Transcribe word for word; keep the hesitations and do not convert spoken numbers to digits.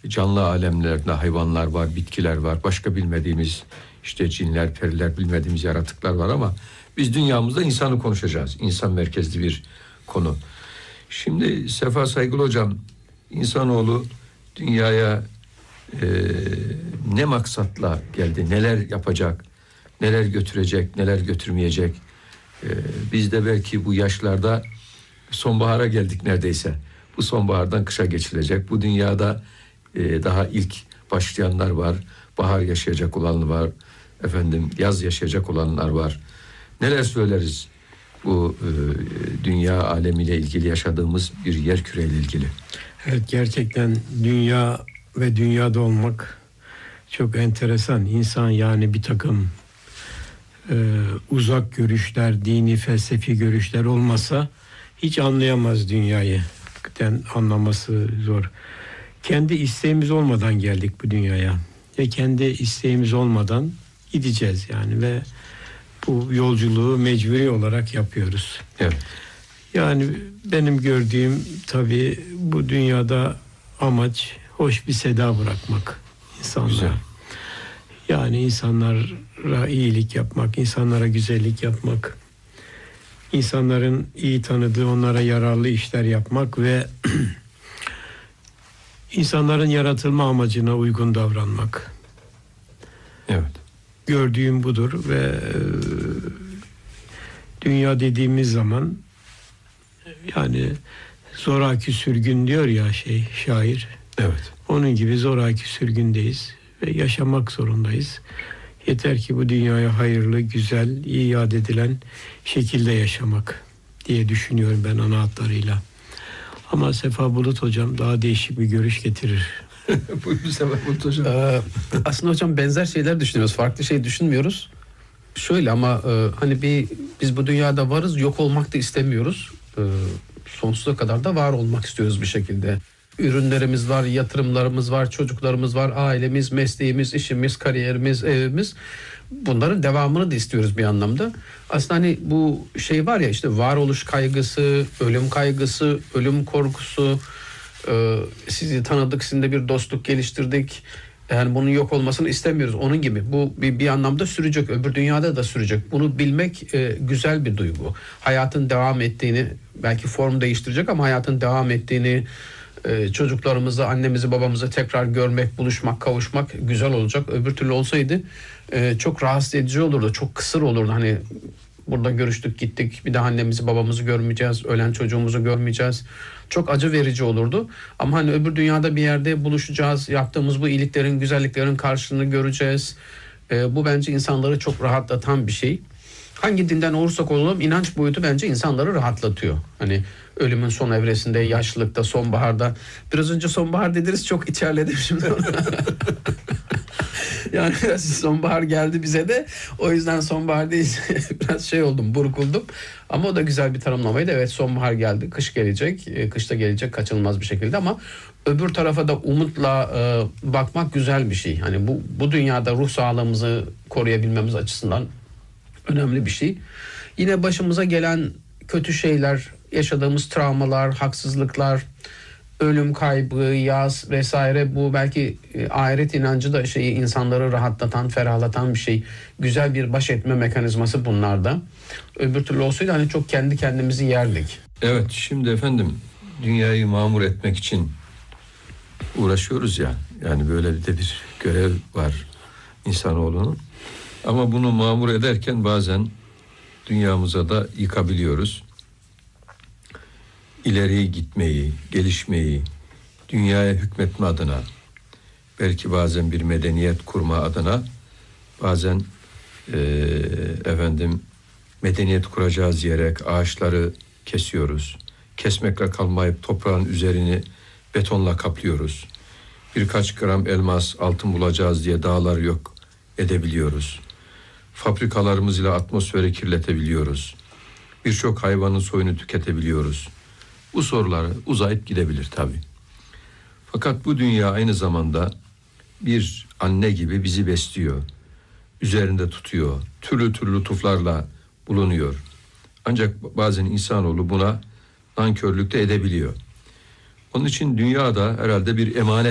canlı alemlerde hayvanlar var, bitkiler var, başka bilmediğimiz işte cinler, periler, bilmediğimiz yaratıklar var ama biz dünyamızda insanı konuşacağız. İnsan merkezli bir konu. Şimdi Sefa Saygılı hocam, insanoğlu dünyaya e, ne maksatla geldi, neler yapacak, neler götürecek, neler götürmeyecek. E, biz de belki bu yaşlarda sonbahara geldik neredeyse. Bu sonbahardan kışa geçilecek. Bu dünyada e, daha ilk başlayanlar var. Bahar yaşayacak olanlar var. Efendim yaz yaşayacak olanlar var. Neler söyleriz bu e, dünya alemiyle ilgili, yaşadığımız bir yer küreyle ilgili? Evet, gerçekten dünya ve dünyada olmak çok enteresan. İnsan yani bir takım e, uzak görüşler, dini, felsefi görüşler olmasa hiç anlayamaz dünyayı. Hakikaten anlaması zor. Kendi isteğimiz olmadan geldik bu dünyaya. Ve kendi isteğimiz olmadan gideceğiz yani ve bu yolculuğu mecburi olarak yapıyoruz. Evet. Yani benim gördüğüm tabii bu dünyada amaç hoş bir seda bırakmak insanlara. Güzel. Yani insanlara iyilik yapmak, insanlara güzellik yapmak, insanların iyi tanıdığı, onlara yararlı işler yapmak ve insanların yaratılma amacına uygun davranmak. Evet. Gördüğüm budur ve e, dünya dediğimiz zaman yani zoraki sürgün diyor ya şey şair. Evet. Onun gibi zoraki sürgündeyiz ve yaşamak zorundayız. Yeter ki bu dünyaya hayırlı, güzel, iyi yad edilen şekilde yaşamak diye düşünüyorum ben ana hatlarıyla. Ama Sefa Bulut hocam daha değişik bir görüş getirir. Buyurun Sefa Bulut hocam. Ee, aslında hocam benzer şeyler düşünüyoruz. Farklı şey düşünmüyoruz. Şöyle ama e, hani bir biz bu dünyada varız, yok olmak da istemiyoruz. E, sonsuza kadar da var olmak istiyoruz bir şekilde. Ürünlerimiz var, yatırımlarımız var, çocuklarımız var, ailemiz, mesleğimiz, işimiz, kariyerimiz, evimiz. Bunların devamını da istiyoruz bir anlamda. Aslında hani bu şey var ya işte varoluş kaygısı, ölüm kaygısı, ölüm korkusu. E, sizi tanıdık, sizinle bir dostluk geliştirdik. Yani bunun yok olmasını istemiyoruz. Onun gibi bu bir, bir anlamda sürecek. Öbür dünyada da sürecek. Bunu bilmek e, güzel bir duygu. Hayatın devam ettiğini, belki form değiştirecek ama hayatın devam ettiğini, e, çocuklarımızı, annemizi, babamızı tekrar görmek, buluşmak, kavuşmak güzel olacak. Öbür türlü olsaydı e, çok rahatsız edici olurdu. Çok kısır olurdu. Hani burada görüştük, gittik. Bir daha annemizi, babamızı görmeyeceğiz. Ölen çocuğumuzu görmeyeceğiz. Çok acı verici olurdu. Ama hani öbür dünyada bir yerde buluşacağız. Yaptığımız bu iyiliklerin, güzelliklerin karşılığını göreceğiz. Ee, bu bence insanları çok rahatlatan bir şey. Hangi dinden olursak olalım inanç boyutu bence insanları rahatlatıyor. Hani ölümün son evresinde, yaşlılıkta, sonbaharda. Biraz önce sonbahar dediniz, çok içerledim şimdi. Yani biraz sonbahar geldi bize de. O yüzden sonbahar değil biraz şey oldum, burkuldum. Ama o da güzel bir tanımlamaydı. Evet, sonbahar geldi, kış gelecek. E, kış da gelecek kaçınılmaz bir şekilde ama öbür tarafa da umutla e, bakmak güzel bir şey. Hani bu bu dünyada ruh sağlığımızı koruyabilmemiz açısından önemli bir şey. Yine başımıza gelen kötü şeyler, yaşadığımız travmalar, haksızlıklar, ölüm kaybı, yas vesaire, bu belki e, ahiret inancı da şeyi insanları rahatlatan, ferahlatan bir şey. Güzel bir baş etme mekanizması bunlar da. Öbür türlü olsaydı hani çok kendi kendimizi yerdik. Evet, şimdi efendim dünyayı mamur etmek için uğraşıyoruz ya. Yani böyle de bir görev var insanoğlunun. Ama bunu mamur ederken bazen dünyamıza da yıkabiliyoruz. İleriye gitmeyi, gelişmeyi, dünyaya hükmetme adına, belki bazen bir medeniyet kurma adına, bazen e, efendim medeniyet kuracağız diyerek ağaçları kesiyoruz. Kesmekle kalmayıp toprağın üzerini betonla kaplıyoruz. Birkaç gram elmas, altın bulacağız diye dağları yok edebiliyoruz. Fabrikalarımız ile atmosferi kirletebiliyoruz. Birçok hayvanın soyunu tüketebiliyoruz. Bu soruları uzayıp gidebilir tabii. Fakat bu dünya aynı zamanda bir anne gibi bizi besliyor. Üzerinde tutuyor. Türlü türlü lütuflarla bulunuyor. Ancak bazen insanoğlu buna nankörlük de edebiliyor. Onun için dünyada herhalde bir emanet